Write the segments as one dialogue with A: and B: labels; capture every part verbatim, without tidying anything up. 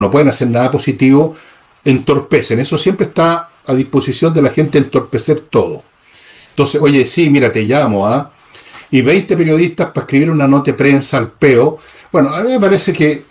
A: no pueden hacer nada positivo, entorpecen. Eso siempre está a disposición de la gente, entorpecer todo. Entonces, oye, sí, mira, te llamo, ¿ah? Y veinte periodistas para escribir una nota de prensa al peo. Bueno, a mí me parece que,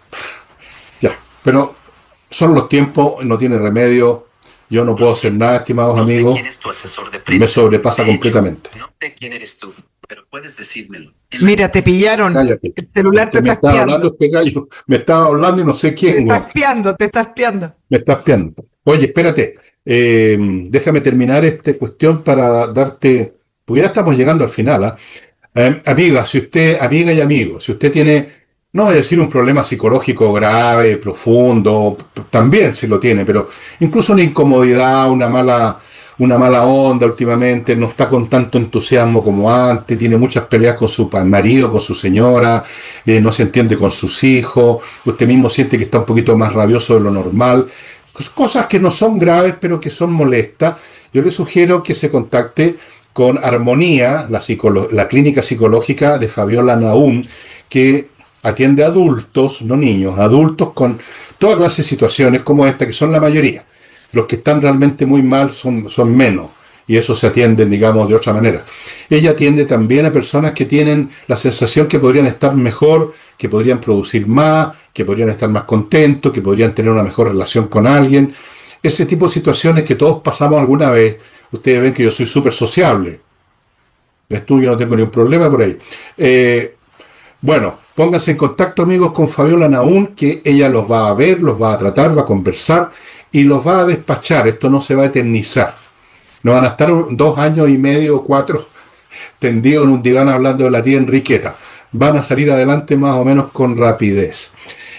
A: ya, pero son los tiempos, no tiene remedio. Yo no puedo hacer nada, estimados
B: No sé
A: amigos.
B: quién es tu asesor de
A: Me
B: prensa.
A: sobrepasa
B: De hecho,
A: completamente.
B: no sé quién eres tú, pero puedes decírmelo. En la-
C: Mira, te pillaron.
A: Cállate.
C: El celular te
A: Usted me
C: está
A: estaba hablando,
C: espiando.
A: este gallo, me estaba hablando y no sé
C: Te
A: quién,
C: está
A: weón.
C: espiando, te está espiando.
A: Me está espiando. Oye, espérate. eh, déjame terminar esta cuestión para darte, porque ya estamos llegando al final, ¿ah? Eh, amiga, si usted, amiga y amigo, si usted tiene, no voy a decir un problema psicológico grave, profundo, p- también si lo tiene, pero incluso una incomodidad, una mala, una mala onda últimamente, no está con tanto entusiasmo como antes, tiene muchas peleas con su pa- marido, con su señora, eh, no se entiende con sus hijos, usted mismo siente que está un poquito más rabioso de lo normal, cos- cosas que no son graves, pero que son molestas. Yo le sugiero que se contacte con Armonía, la, psicolo- la clínica psicológica de Fabiola Nahum, que atiende a adultos, no niños, adultos con toda clase de situaciones como esta, que son la mayoría. Los que están realmente muy mal son, son menos, y eso se atienden, digamos, de otra manera. Ella atiende también a personas que tienen la sensación que podrían estar mejor, que podrían producir más, que podrían estar más contentos, que podrían tener una mejor relación con alguien. Ese tipo de situaciones que todos pasamos alguna vez. Ustedes ven que yo soy súper sociable. ¿Ves tú? Yo no tengo ningún problema por ahí. Eh, bueno, pónganse en contacto, amigos, con Fabiola Nahum, que ella los va a ver, los va a tratar, va a conversar y los va a despachar. Esto no se va a eternizar. No van a estar un- dos años y medio o cuatro tendidos en un diván hablando de la tía Enriqueta. Van a salir adelante más o menos con rapidez.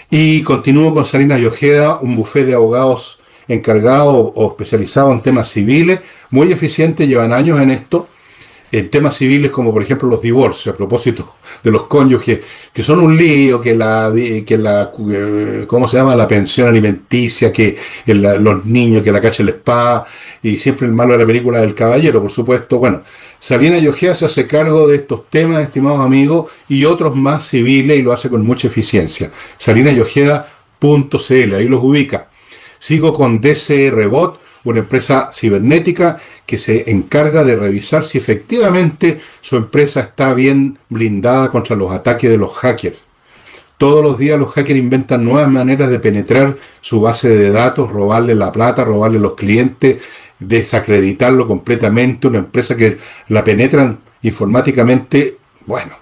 A: Y continúo con Salinas y Ojeda, un bufete de abogados encargados o especializados en temas civiles, muy eficiente, llevan años en esto, en temas civiles como por ejemplo los divorcios, a propósito de los cónyuges, que son un lío, que la, que la eh, ¿cómo se llama? La pensión alimenticia, que el- los niños, que la cacha la espada, y siempre el malo de la película del caballero, por supuesto. Bueno, Salinas y Ojeda se hace cargo de estos temas, estimados amigos, y otros más civiles, y lo hace con mucha eficiencia. Salinas y Ojeda punto c l, ahí los ubica. Sigo con D C R Bot, una empresa cibernética que se encarga de revisar si efectivamente su empresa está bien blindada contra los ataques de los hackers. Todos los días los hackers inventan nuevas maneras de penetrar su base de datos, robarle la plata, robarle los clientes, desacreditarlo completamente. Una empresa que la penetran informáticamente, bueno,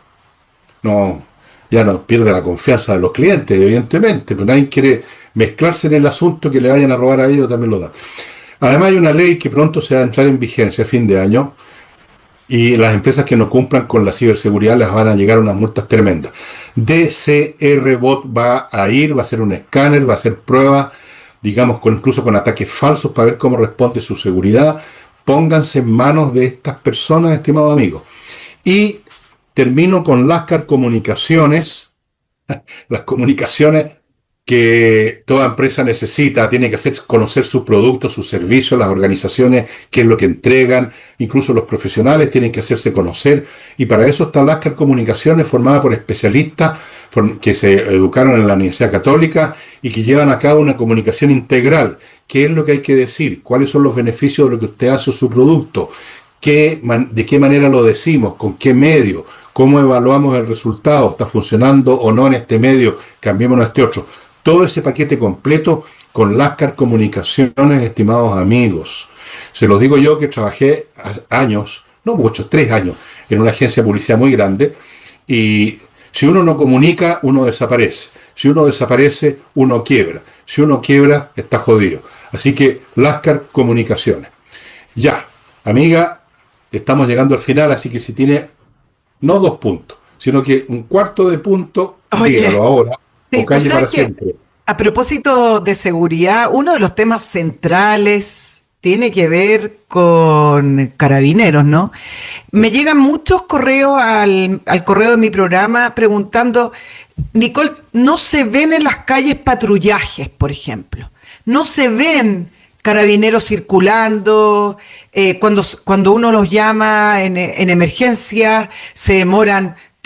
A: no, ya no pierde la confianza de los clientes, evidentemente, pero nadie quiere mezclarse en el asunto, que le vayan a robar a ellos también lo da. Además hay una ley que pronto se va a entrar en vigencia a fin de año, y las empresas que no cumplan con la ciberseguridad les van a llegar unas multas tremendas. D C R Bot va a ir, va a hacer un escáner, va a hacer pruebas, digamos, con, incluso con ataques falsos para ver cómo responde su seguridad. Pónganse en manos de estas personas, estimados amigos. Y termino con Lascar Comunicaciones, las comunicaciones que toda empresa necesita, tiene que hacer conocer sus productos, sus servicios, las organizaciones, qué es lo que entregan, incluso los profesionales tienen que hacerse conocer, y para eso está Lascar Comunicaciones, formada por especialistas que se educaron en la Universidad Católica y que llevan a cabo una comunicación integral. ¿Qué es lo que hay que decir? ¿Cuáles son los beneficios de lo que usted hace o su producto? ¿Qué, ¿De qué manera lo decimos? ¿Con qué medio? ¿Cómo evaluamos el resultado? ¿Está funcionando o no en este medio? Cambiémonos a este otro. Todo ese paquete completo con Lascar Comunicaciones, estimados amigos. Se los digo yo, que trabajé años, no muchos, tres años, en una agencia de publicidad muy grande, y si uno no comunica, uno desaparece. Si uno desaparece, uno quiebra. Si uno quiebra, está jodido. Así que Lascar Comunicaciones. Ya, amiga, estamos llegando al final, así que si tiene no dos puntos, sino que un cuarto de punto, dígalo
C: Oye,
A: ahora o
C: sí, tú
A: calle
C: sabes
A: para
C: que
A: siempre.
C: a propósito de seguridad, uno de los temas centrales tiene que ver con carabineros, ¿no? Me llegan muchos correos al, al correo de mi programa preguntando, Nicole, no se ven en las calles patrullajes, por ejemplo. No se ven carabineros circulando, eh, cuando, cuando uno los llama en, en emergencia, se demoran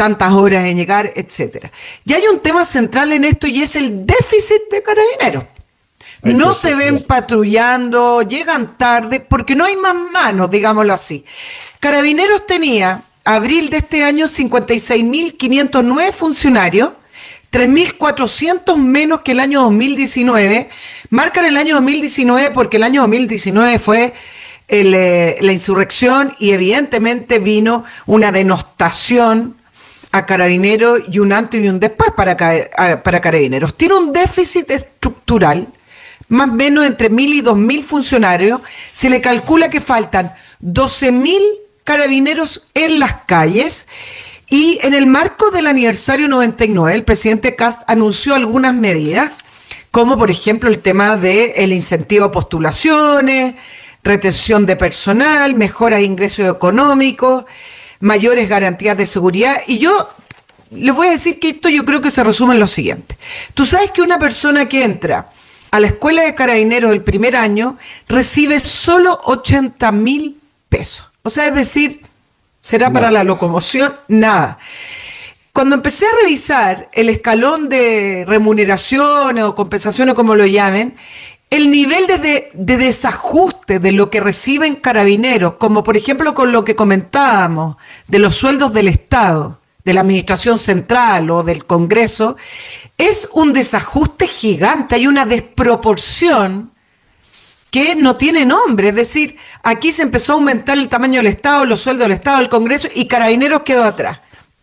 C: tantas horas en llegar, etcétera. Y hay un tema central en esto y es el déficit de carabineros. No se ven patrullando, llegan tarde, porque no hay más manos, digámoslo así. Carabineros tenía, abril de este año, cincuenta y seis mil quinientos nueve funcionarios, tres mil cuatrocientos menos que el año dos mil diecinueve. Marcan el año dos mil diecinueve porque el año dos mil diecinueve fue el, eh, la insurrección y evidentemente vino una denostación a Carabineros y un antes y un después para, para Carabineros. Tiene un déficit estructural, más o menos entre mil y dos mil funcionarios. Se le calcula que faltan doce mil carabineros en las calles. Y en el marco del aniversario noventa y nueve, el presidente Kast anunció algunas medidas, como por ejemplo el tema del incentivo a postulaciones, retención de personal, mejora de ingresos económicos, mayores garantías de seguridad. Y yo les voy a decir que esto yo creo que se resume en lo siguiente. Tú sabes que una persona que entra a la escuela de carabineros el primer año recibe solo ochenta mil pesos. O sea, es decir, será para la locomoción, nada. Cuando empecé a revisar el escalón de remuneraciones o compensaciones, como lo llamen, el nivel de, de, de desajuste de lo que reciben carabineros, como por ejemplo con lo que comentábamos, de los sueldos del Estado, de la Administración Central o del Congreso, es un desajuste gigante, hay una desproporción que no tiene nombre. Es decir, aquí se empezó a aumentar el tamaño del Estado, los sueldos del Estado, del Congreso, y Carabineros quedó atrás.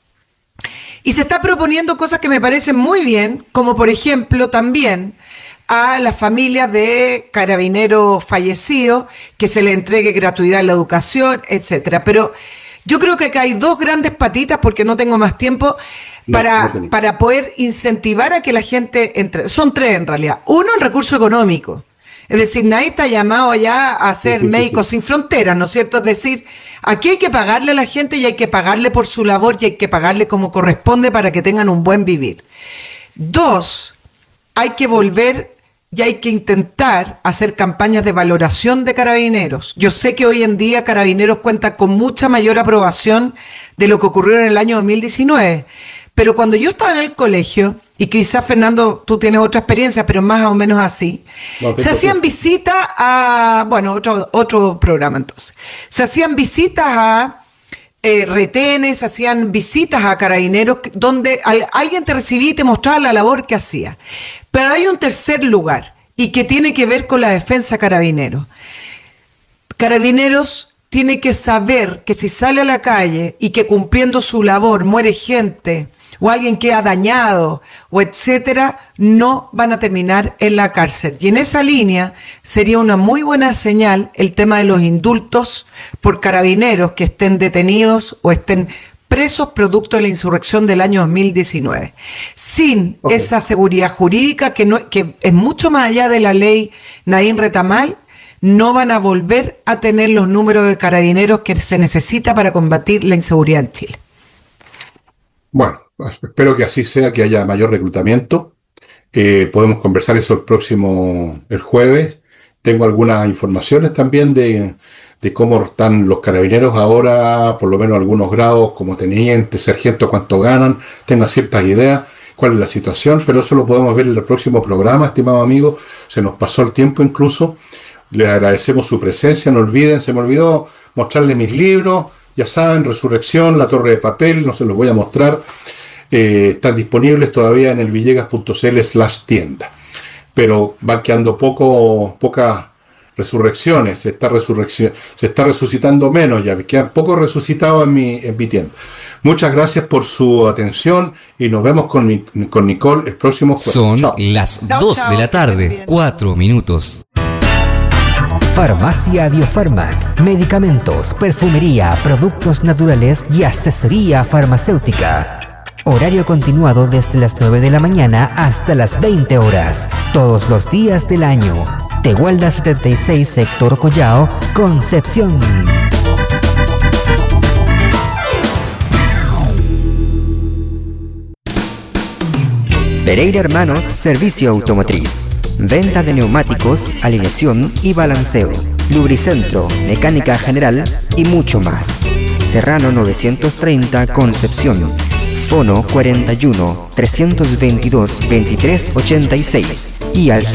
C: Y se está proponiendo cosas que me parecen muy bien, como por ejemplo también a las familias de carabineros fallecidos, que se le entregue gratuidad en la educación, etcétera. Pero yo creo que acá hay dos grandes patitas, porque no tengo más tiempo, para, no, no para poder incentivar a que la gente entre. Son tres en realidad. Uno, el recurso económico. Es decir, nadie está llamado allá a ser sí, sí, médicos sí. sin fronteras, ¿no es cierto? Es decir, aquí hay que pagarle a la gente y hay que pagarle por su labor y hay que pagarle como corresponde para que tengan un buen vivir. Dos, hay que volver y hay que intentar hacer campañas de valoración de carabineros. Yo sé que hoy en día Carabineros cuenta con mucha mayor aprobación de lo que ocurrió en el año dos mil diecinueve, pero cuando yo estaba en el colegio, y quizás, Fernando, tú tienes otra experiencia, pero más o menos así, no, se hacían visitas a, bueno, otro, otro programa entonces, se hacían visitas a eh, retenes, se hacían visitas a carabineros, donde al, alguien te recibía y te mostraba la labor que hacía. Pero hay un tercer lugar, y que tiene que ver con la defensa carabineros. Carabineros tiene que saber que si sale a la calle y que cumpliendo su labor muere gente, o alguien queda dañado, o etcétera, no van a terminar en la cárcel. Y en esa línea sería una muy buena señal el tema de los indultos por carabineros que estén detenidos o estén presos producto de la insurrección del año dos mil diecinueve. Sin okay. esa seguridad jurídica, que, no, que es mucho más allá de la ley Naín Retamal, no van a volver a tener los números de carabineros que se necesita para combatir la inseguridad en Chile.
A: Bueno, espero que así sea, que haya mayor reclutamiento. Eh, podemos conversar eso el próximo, el jueves. Tengo algunas informaciones también de, de cómo están los carabineros ahora, por lo menos algunos grados como teniente, sargento, cuánto ganan. Tengo ciertas ideas, cuál es la situación, pero eso lo podemos ver en el próximo programa, estimado amigo. Se nos pasó el tiempo incluso. Les agradecemos su presencia. No olviden, se me olvidó mostrarles mis libros. Ya saben, Resurrección, La Torre de Papel, no se los voy a mostrar. Eh, están disponibles todavía en el villegas.cl slash tienda. Pero van quedando poco, pocas resurrecciones. Se está, resurrección, se está resucitando menos ya. Quedan pocos resucitados en mi, en mi tienda. Muchas gracias por su atención y nos vemos con, mi, con Nicole el próximo jueves.
D: Son chao. Las dos de la tarde, cuatro minutos.
E: Farmacia Biofarmac, medicamentos, perfumería, productos naturales y asesoría farmacéutica. Horario continuado desde las nueve de la mañana hasta las veinte horas, todos los días del año. Tehuelda setenta y seis, Sector Collao, Concepción. Pereira Hermanos, Servicio Automotriz. Venta de neumáticos, alineación y balanceo, lubricentro, mecánica general y mucho más. Serrano novecientos treinta, Concepción. teléfono cuarenta y uno, trescientos veintidós, veintitrés ochenta y seis y al